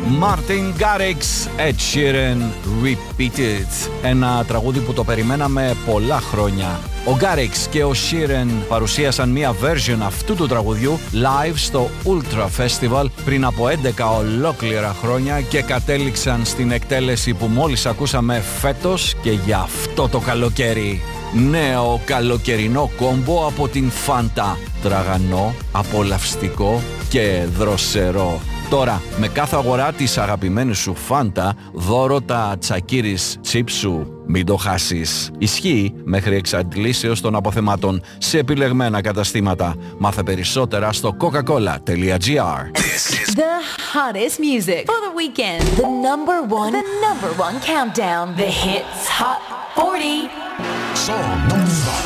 Martin Garrix, Ed Sheeran, Repeated. Ένα τραγούδι που το περιμέναμε πολλά χρόνια. Ο Garrix και ο Sheeran παρουσίασαν μία version αυτού του τραγουδιού live στο Ultra Festival πριν από 11 ολόκληρα χρόνια και κατέληξαν στην εκτέλεση που μόλις ακούσαμε φέτος και για αυτό το καλοκαίρι. Νέο καλοκαιρινό κόμπο από την Fanta. Τραγανό, απολαυστικό και δροσερό. Τώρα, με κάθε αγορά της αγαπημένης σου Fanta, δώρο τα τσακίρις τσίπ σου. Μην το χάσεις. Ισχύει μέχρι εξαντλήσεως των αποθεμάτων σε επιλεγμένα καταστήματα. Μάθε περισσότερα στο coca-cola.gr. The hottest music for the weekend. The number one countdown. The Hits Hot 40. Song number